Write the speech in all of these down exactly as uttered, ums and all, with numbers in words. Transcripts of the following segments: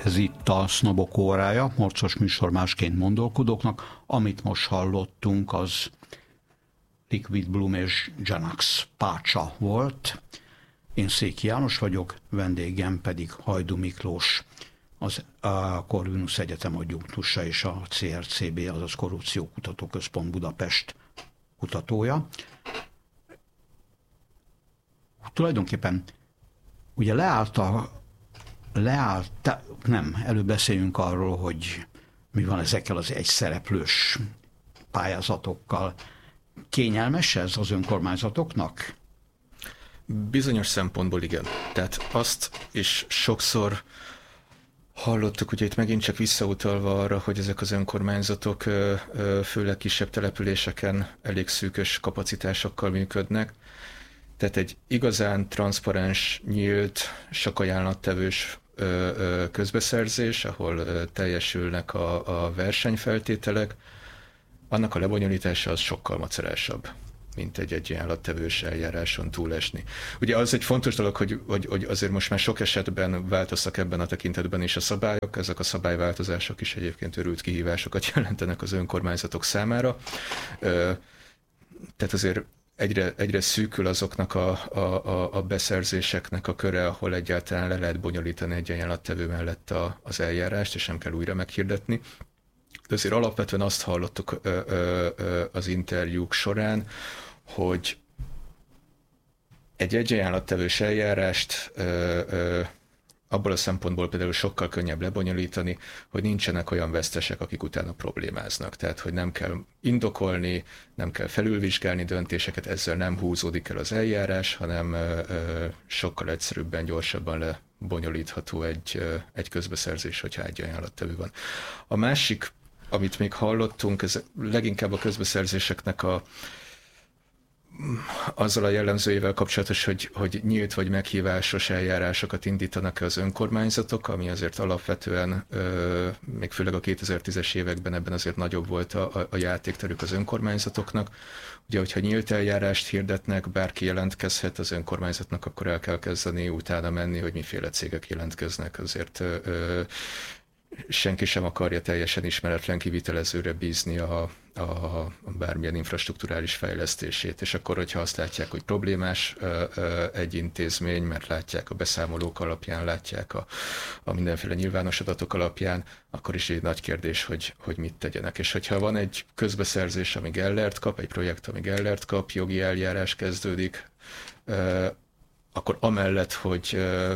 Ez itt a Sznobok órája, morcos műsor másként gondolkodóknak. Amit most hallottunk, az Liquid Bloom és Janax Pácsa volt. Én Széki János vagyok, vendégem pedig Hajdú Miklós, az a Corvinus Egyetem adjunktusa és a cé er cé bé, azaz Korrupció Kutatóközpont Budapest kutatója. Tulajdonképpen ugye leállt a leállt, nem, előbb beszéljünk arról, hogy mi van ezekkel az egyszereplős pályázatokkal. Kényelmes ez az önkormányzatoknak? Bizonyos szempontból igen. Tehát azt is sokszor hallottuk, ugye itt megint csak visszautalva arra, hogy ezek az önkormányzatok főleg kisebb településeken elég szűkös kapacitásokkal működnek. Tehát egy igazán transzparens, nyílt, sok ajánlattevős közbeszerzés, ahol teljesülnek a, a versenyfeltételek, annak a lebonyolítása az sokkal macerásabb, mint egy egy ajánlattevős eljáráson túlesni. Ugye az egy fontos dolog, hogy, hogy, hogy azért most már sok esetben változtak ebben a tekintetben is a szabályok, ezek a szabályváltozások is egyébként őrült kihívásokat jelentenek az önkormányzatok számára. Tehát azért Egyre, egyre szűkül azoknak a, a, a beszerzéseknek a köre, ahol egyáltalán le lehet bonyolítani egy ajánlattevő mellett a, az eljárást, és nem kell újra meghirdetni. De azért alapvetően azt hallottuk ö, ö, ö, az interjúk során, hogy egy egy ajánlattevős eljárást ö, ö, abból a szempontból például sokkal könnyebb lebonyolítani, hogy nincsenek olyan vesztesek, akik utána problémáznak. Tehát, hogy nem kell indokolni, nem kell felülvizsgálni döntéseket, ezzel nem húzódik el az eljárás, hanem ö, ö, sokkal egyszerűbben, gyorsabban lebonyolítható egy, ö, egy közbeszerzés, hogyha egy ajánlattevő van. A másik, amit még hallottunk, ez leginkább a közbeszerzéseknek a azzal a jellemzőjével kapcsolatos, hogy, hogy nyílt vagy meghívásos eljárásokat indítanak az önkormányzatok, ami azért alapvetően, ö, még főleg a kétezer-tízes években ebben azért nagyobb volt a, a játékterük az önkormányzatoknak. Ugye, hogyha nyílt eljárást hirdetnek, bárki jelentkezhet az önkormányzatnak, akkor el kell kezdeni utána menni, hogy miféle cégek jelentkeznek. Azért ö, senki sem akarja teljesen ismeretlen kivitelezőre bízni a, a, a bármilyen infrastrukturális fejlesztését, és akkor, hogyha azt látják, hogy problémás ö, ö, egy intézmény, mert látják a beszámolók alapján, látják a, a mindenféle nyilvános adatok alapján, akkor is egy nagy kérdés, hogy, hogy mit tegyenek. És hogyha van egy közbeszerzés, ami Gellert kap, egy projekt, ami Gellert kap, jogi eljárás kezdődik, ö, akkor amellett, hogy ö,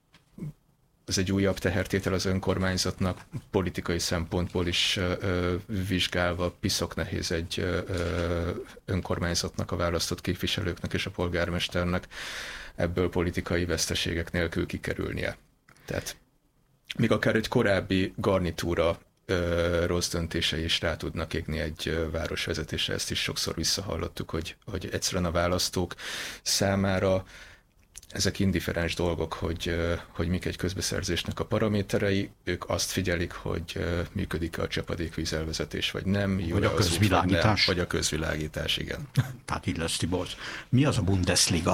ez egy újabb tehertétel az önkormányzatnak, politikai szempontból is ö, vizsgálva piszok nehéz egy ö, önkormányzatnak, a választott képviselőknek és a polgármesternek ebből politikai veszteségek nélkül kikerülnie. Tehát még akár egy korábbi garnitúra ö, rossz döntései is rá tudnak égni egy ö, városvezetésre, ezt is sokszor visszahallottuk, hogy, hogy egyszerűen a választók számára ezek indiferens dolgok, hogy, hogy mik egy közbeszerzésnek a paraméterei, ők azt figyelik, hogy működik a csapadékvízelvezetés, vagy nem, vagy a közvilágítás. Vagy, nem, vagy a közvilágítás, igen. Tehát így lesz, Tibor. Mi az a Bundesliga?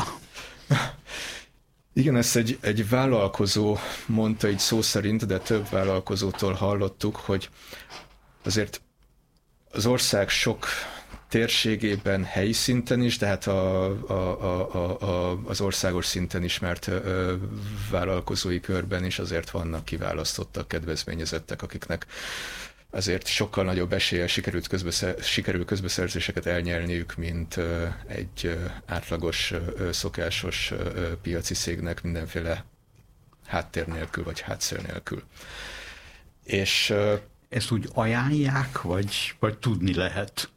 Igen, ezt egy, egy vállalkozó mondta így szó szerint, de több vállalkozótól hallottuk, hogy azért az ország sok térségében, helyi szinten is, de hát a, a, a, a, az országos szinten ismert ö, vállalkozói körben is azért vannak kiválasztottak, kedvezményezettek, akiknek azért sokkal nagyobb eséllyel sikerült közbeszer, sikerül közbeszerzéseket elnyelniük, mint ö, egy ö, átlagos, ö, szokásos ö, piaci cégnek mindenféle háttér nélkül, vagy hátszél nélkül. És ö, ezt úgy ajánlják, vagy, vagy tudni lehet?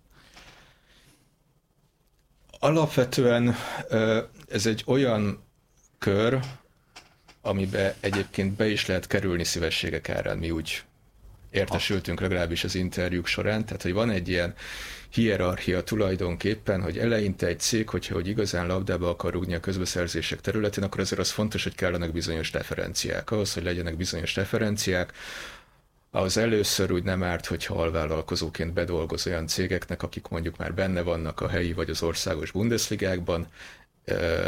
Alapvetően ez egy olyan kör, amiben egyébként be is lehet kerülni szívességek árán, mi úgy értesültünk legalábbis az interjúk során, tehát hogy van egy ilyen hierarchia tulajdonképpen, hogy eleinte egy cég, hogyha hogy igazán labdába akar rúgni a közbeszerzések területén, akkor azért az fontos, hogy kellenek bizonyos referenciák. Ahhoz, hogy legyenek bizonyos referenciák, az először úgy nem árt, hogyha alvállalkozóként bedolgoz olyan cégeknek, akik mondjuk már benne vannak a helyi vagy az országos Bundesligákban,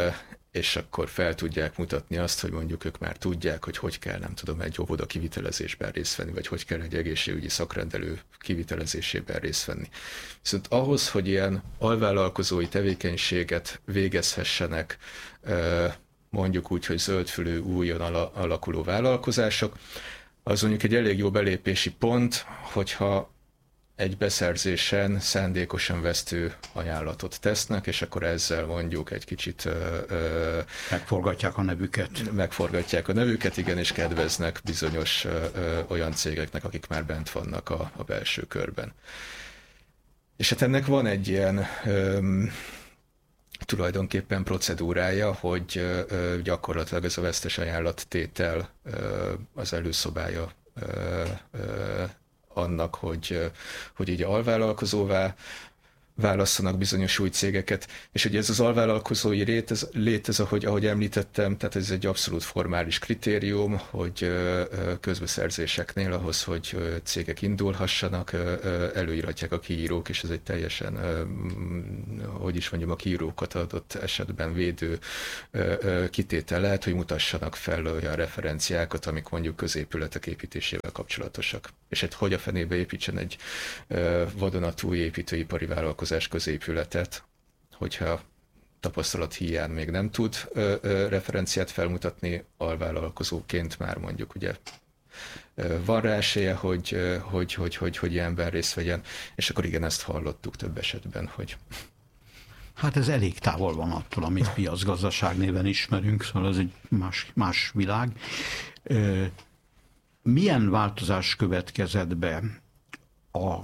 és akkor fel tudják mutatni azt, hogy mondjuk ők már tudják, hogy hogy kell, nem tudom, egy óvoda kivitelezésben részt venni, vagy hogy kell egy egészségügyi szakrendelő kivitelezésében részt venni. Viszont ahhoz, hogy ilyen alvállalkozói tevékenységet végezhessenek, mondjuk úgy, hogy zöldfülű, újon alakuló vállalkozások, az mondjuk egy elég jó belépési pont, hogyha egy beszerzésen szándékosan vesztő ajánlatot tesznek, és akkor ezzel mondjuk egy kicsit... Ö, megforgatják a nevüket. Megforgatják a nevüket, igen, és kedveznek bizonyos ö, ö, olyan cégeknek, akik már bent vannak a, a belső körben. És hát ennek van egy ilyen ö, tulajdonképpen procedúrája, hogy ö, gyakorlatilag ez a vesztes ajánlattétel ö, az előszobája ö, ö, annak, hogy, hogy így alvállalkozóvá válasszanak bizonyos új cégeket, és ugye ez az alvállalkozói lét, ez, lét, ez ahogy, ahogy említettem, tehát ez egy abszolút formális kritérium, hogy közbeszerzéseknél ahhoz, hogy cégek indulhassanak, előíratják a kiírók, és ez egy teljesen, hogy is mondjam, a kiírókat adott esetben védő kitétel lehet, hogy mutassanak fel olyan referenciákat, amik mondjuk középületek építésével kapcsolatosak. És hát hogy a fenébe építsen egy vadonatúj építőipari vállalkozás középületet, hogyha tapasztalat hiány még nem tud ö, ö, referenciát felmutatni, alvállalkozóként már mondjuk ugye ö, van rá esélye, hogy, ö, hogy, hogy, hogy, hogy ilyenben részt vegyen, és akkor igen, ezt hallottuk több esetben, hogy... Hát ez elég távol van attól, amit piacgazdaság néven ismerünk, szóval ez egy más, más világ. Ö, milyen változás következett be a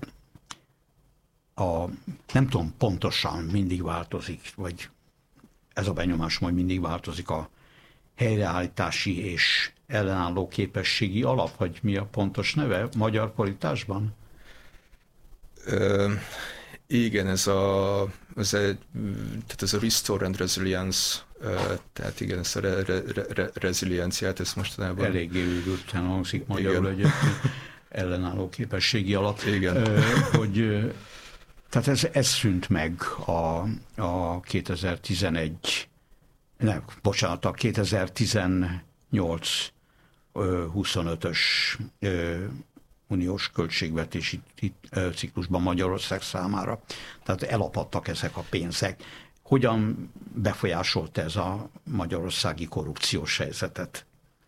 A, nem tudom, pontosan mindig változik, vagy ez a benyomás majd mindig változik a helyreállítási és ellenálló képességi alap, vagy mi a pontos neve magyar politásban? Ö, igen, ez a, ez a, tehát ez a Restore and Resilience, tehát igen, ezt a re, re, re, rezilienciát, ezt mostanában... Eléggé őrülten hangzik magyarul egyébként, ellenálló képességi alap. Igen. Ö, hogy... Tehát ez, ez szűnt meg a, a kétezer-tizenegy, nem, bocsánat, a kétezer-tizennyolc huszonötös uniós költségvetési ciklusban Magyarország számára. Tehát elapadtak ezek a pénzek. Hogyan befolyásolt ez a magyarországi korrupciós helyzetet?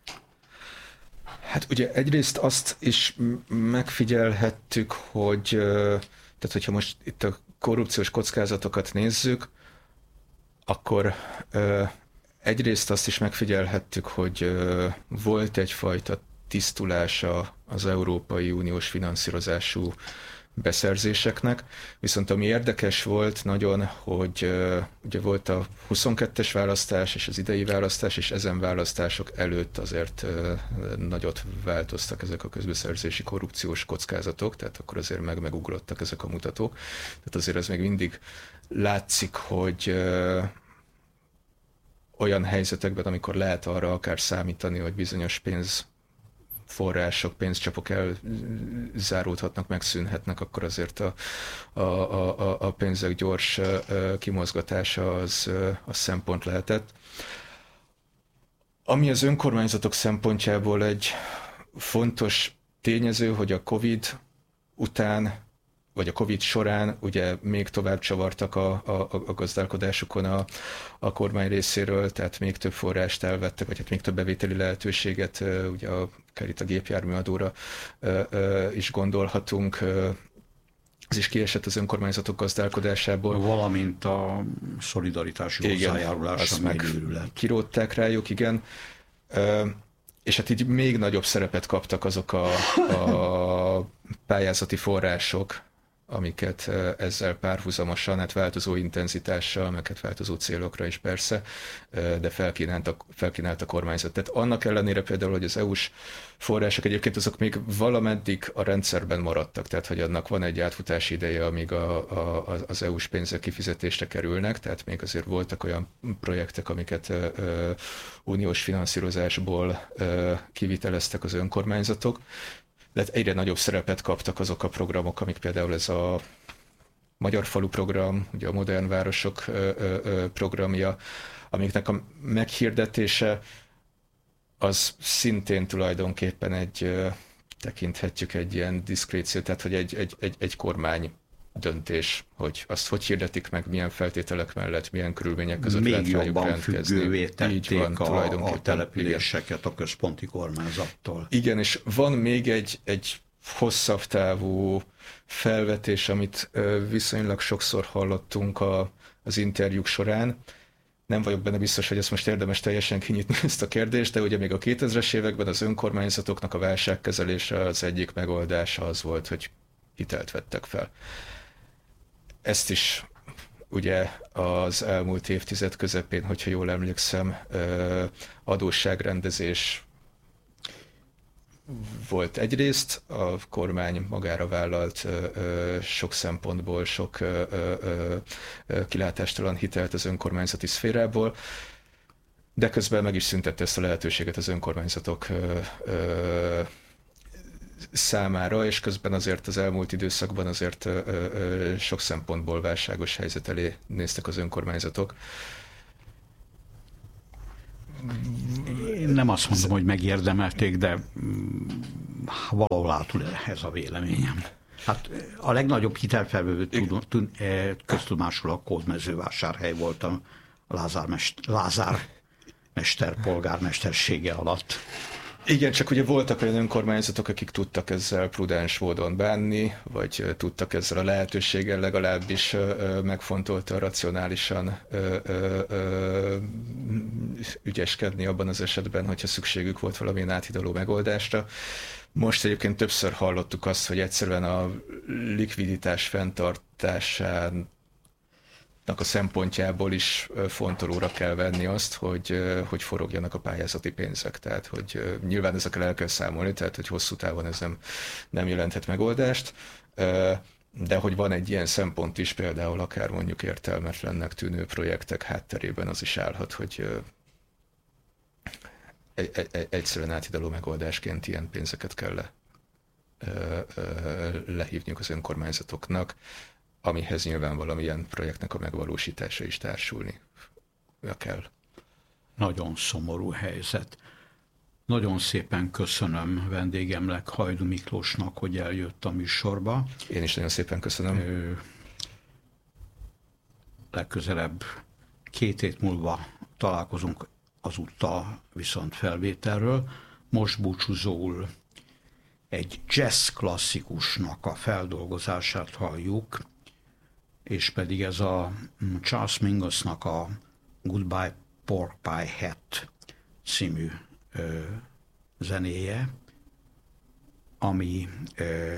Hát ugye egyrészt azt is megfigyelhettük, hogy tehát, hogyha most itt a korrupciós kockázatokat nézzük, akkor ö, egyrészt azt is megfigyelhettük, hogy ö, volt egyfajta tisztulása az Európai Uniós finanszírozású beszerzéseknek, viszont ami érdekes volt nagyon, hogy uh, ugye volt a huszonkettes választás és az idei választás, és ezen választások előtt azért uh, nagyot változtak ezek a közbeszerzési korrupciós kockázatok, tehát akkor azért meg megugrottak ezek a mutatók. Tehát azért ez még mindig látszik, hogy uh, olyan helyzetekben, amikor lehet arra akár számítani, hogy bizonyos pénz források, pénzcsapok elzáródhatnak, megszűnhetnek, akkor azért a, a, a, a pénzek gyors kimozgatása az, az szempont lehetett. Ami az önkormányzatok szempontjából egy fontos tényező, hogy a Covid után, vagy a Covid során ugye még tovább csavartak a, a, a gazdálkodásukon a, a kormány részéről, tehát még több forrást elvettek, vagy hát még több bevételi lehetőséget, ugye akár itt a gépjárműadóra is gondolhatunk, ez is kiesett az önkormányzatok gazdálkodásából. Valamint a szolidaritási hozzájárulás, meg kirótták rájuk, igen. És hát így még nagyobb szerepet kaptak azok a, a pályázati források, amiket ezzel párhuzamosan, hát változó intenzitással, meg hát változó célokra is persze, de felkínált a, felkínált a kormányzat. Tehát annak ellenére például, hogy az é u-s források egyébként azok még valameddig a rendszerben maradtak, tehát hogy annak van egy átfutási ideje, amíg a, a, az é u-s pénzek kifizetésre kerülnek, tehát még azért voltak olyan projektek, amiket ö, ö, uniós finanszírozásból ö, kiviteleztek az önkormányzatok, de egyre nagyobb szerepet kaptak azok a programok, amik például ez a Magyar Falu program, ugye a Modern Városok programja, amiknek a meghirdetése az szintén tulajdonképpen egy, tekinthetjük egy ilyen diszkréció, tehát hogy egy, egy, egy, egy kormány döntés, hogy azt hogy hirdetik meg, milyen feltételek mellett, milyen körülmények között még lehet rájuk jobban rendkezni. függővé tették van, a, a településeket igen. a központi kormányzattól. Igen, és van még egy, egy hosszabb távú felvetés, amit viszonylag sokszor hallottunk a, az interjúk során. Nem vagyok benne biztos, hogy ezt most érdemes teljesen kinyitni ezt a kérdést, de ugye még a kétezres években az önkormányzatoknak a válságkezelése az egyik megoldása az volt, hogy hitelt vettek fel. Ezt is ugye az elmúlt évtized közepén, hogyha jól emlékszem, adósságrendezés volt egyrészt, a kormány magára vállalt sok szempontból sok kilátástalan hitelt az önkormányzati szférából, de közben meg is szüntette ezt a lehetőséget az önkormányzatok számára, és közben azért az elmúlt időszakban azért sok szempontból válságos helyzet elé néztek az önkormányzatok. Én nem azt mondom, hogy megérdemelték, de valahol átul ez a véleményem. Hát a legnagyobb hitelfelvevő köztudomásul a Kódmezővásárhely volt a Lázár, mester, Lázár mester polgármestersége alatt. Igen, csak ugye voltak olyan önkormányzatok, akik tudtak ezzel prudens módon bánni, vagy tudtak ezzel a lehetőséggel legalábbis megfontoltan, racionálisan ügyeskedni abban az esetben, hogyha szükségük volt valamilyen áthidaló megoldásra. Most egyébként többször hallottuk azt, hogy egyszerűen a likviditás fenntartásán a szempontjából is fontolóra kell venni azt, hogy, hogy forogjanak a pályázati pénzek. Tehát, hogy nyilván ezekkel el kell számolni, tehát, hogy hosszú távon ez nem, nem jelenthet megoldást, de hogy van egy ilyen szempont is, például akár mondjuk értelmetlennek tűnő projektek hátterében az is állhat, hogy egyszerűen áthidaló megoldásként ilyen pénzeket kell le, lehívniuk az önkormányzatoknak, amihez nyilván valamilyen projektnek a megvalósítása is társulni kell. Nagyon szomorú helyzet. Nagyon szépen köszönöm vendégemnek, Hajdú Miklósnak, hogy eljött a műsorba. Én is nagyon szépen köszönöm. Ö, legközelebb két hét múlva találkozunk azúttal viszont felvételről. Most búcsúzóul egy jazz klasszikusnak a feldolgozását halljuk, és pedig ez a Charles Mingosnak a Goodbye Pork Pie Hat című ö, zenéje, ami ö,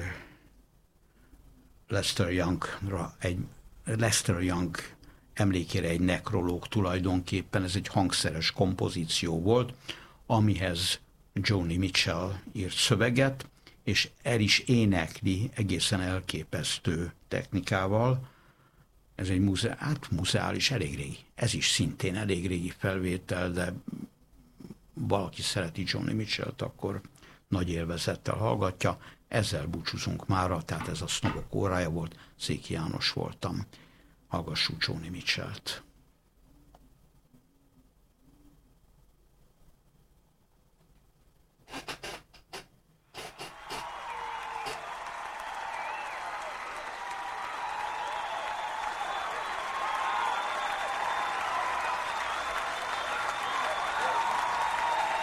Lester Youngra, egy Lester Young emlékére egy nekrológ tulajdonképpen, ez egy hangszeres kompozíció volt, amihez Joni Mitchell írt szöveget, és el is énekli egészen elképesztő technikával. Ez egy muze, hát muzeális, elég régi. Ez is szintén elég régi felvétel, de valaki szereti Joni Mitchellt, akkor nagy élvezettel hallgatja. Ezzel búcsúzunk mára, tehát ez a Sznobok órája volt, Széki János voltam. Hallgassuk Joni Mitchellt.